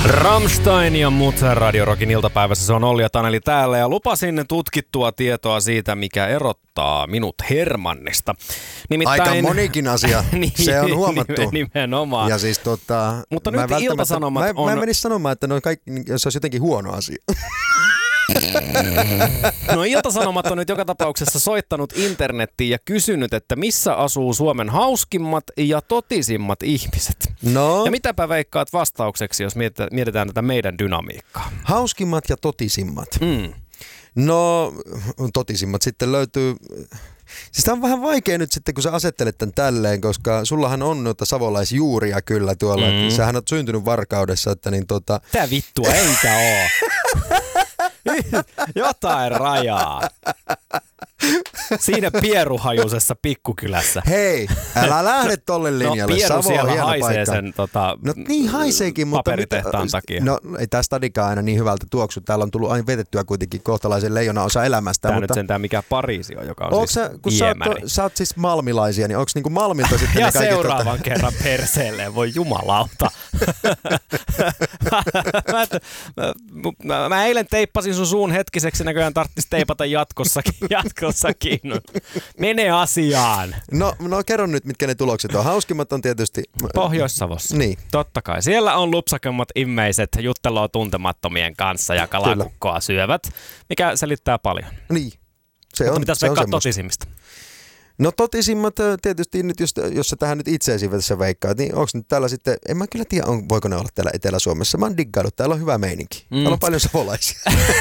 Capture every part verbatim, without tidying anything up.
Rammstein ja muut Radio Rockin iltapäivässä. Se on Olli ja Taneli täällä ja lupasin tutkittua tietoa siitä, mikä erottaa minut Hermannista. Nimittäin... Aika monikin asia, se on huomattu. Nimenomaan. Ja siis tota... Mutta nyt Ilta-Sanomat mä, on... Mä en menisi sanomaan, että ne on kaikki, jos se olisi jotenkin huono asia. No Ilta-Sanomat on nyt joka tapauksessa soittanut internettiin ja kysynyt, että missä asuu Suomen hauskimmat ja totisimmat ihmiset. No. Ja mitäpä veikkaat vastaukseksi, jos mietitään tätä meidän dynamiikkaa? Hauskimmat ja totisimmat. Mm. No totisimmat sitten löytyy... Siis tämä on vähän vaikea nyt sitten, kun sä asettelet tämän tälleen, koska sullahan on noita savolaisjuuria kyllä tuolla. Mm. Sähän oot syntynyt Varkaudessa, että niin tota... Tää vittua eikä oo. Jotain rajaa. Siinä pieruhajuisessa pikkukylässä. Hei, älä lähde tolle linjalle. No pieru Savo siellä hieno haisee paikka. Sen tota, no niin haiseekin, mutta... paperitehtaan takia. No ei tää stadikaan aina niin hyvältä tuoksu. Täällä on tullut aina vetettyä kuitenkin kohtalaisen leijona osa elämästä. Tää mutta... nyt sentään mikä Pariisi on, joka on onko siis sä, kun sä oot, sä oot siis malmilaisia, niin onko niinku Malmilta sitten ja ne kaikki... seuraavan tota... kerran perseelleen, voi jumalauta. mä, mä, mä, mä eilen teippasin sun suun hetkiseksi, näköjään tarvitsisi teipata jatkossakin. jatkossakin. Mene asiaan. No, no kerro nyt, mitkä ne tulokset on. Hauskimmat on tietysti... Pohjois-Savossa. Niin. Totta kai. Siellä on lupsakemmat immeiset juttelua tuntemattomien kanssa ja kalakukkoa Kyllä. syövät, mikä selittää paljon. Niin. Se Mutta on, mitäs se veikkaa on totisimmista? No totisimmat tietysti nyt, jos, jos sä tähän nyt itseäsi tässä veikkaat, niin onko nyt täällä sitten, en mä kyllä tiedä, on, voiko ne olla täällä Etelä-Suomessa. Mä oon diggailut, täällä on hyvä meininki. Mm. Täällä on paljon savolaisia.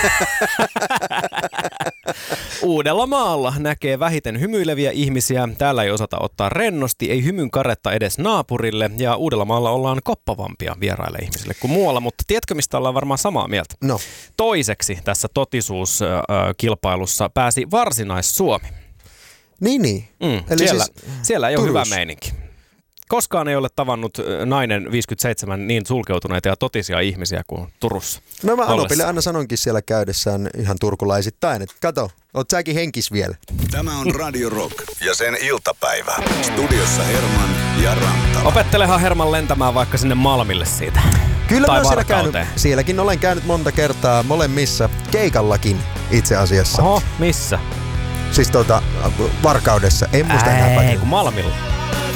Uudellamaalla näkee vähiten hymyileviä ihmisiä. Täällä ei osata ottaa rennosti, ei hymyn karetta edes naapurille. Ja Uudellamaalla ollaan koppavampia vieraille ihmisille kuin muualla. Mutta tiedätkö, mistä ollaan varmaan samaa mieltä? No. Toiseksi tässä totisuuskilpailussa pääsi Varsinais-Suomi. Niin, niin. Mm, Eli siellä, siis siellä ei ole Turus. hyvä meininki. Koskaan ei ole tavannut nainen viisikymmentäseitsemän niin sulkeutuneita ja totisia ihmisiä kuin Turussa. No mä Anopille aina sanonkin siellä käydessään ihan turkulaisittain, että kato, oot säkin henkis vielä. Tämä on Radio Rock ja sen iltapäivä. Studiossa Herman ja Rantala. Opettelehan Herman lentämään vaikka sinne Malmille siitä. Kyllä tai mä siellä käynyt, sielläkin olen käynyt monta kertaa molemmissa, keikallakin itse asiassa. Oho, missä? Siis tuota, Varkaudessa, en muista enää Ei, paikalla. kun Malmilla.